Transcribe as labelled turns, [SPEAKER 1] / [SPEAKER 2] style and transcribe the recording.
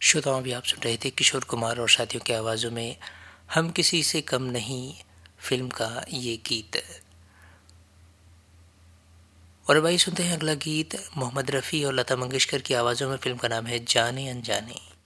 [SPEAKER 1] श्रोताओं, भी आप सुन रहे थे किशोर कुमार और साथियों की आवाज़ों में हम किसी से कम नहीं फिल्म का ये गीत। और भाई सुनते हैं अगला गीत मोहम्मद रफ़ी और लता मंगेशकर की आवाज़ों में। फिल्म का नाम है जाने अनजाने।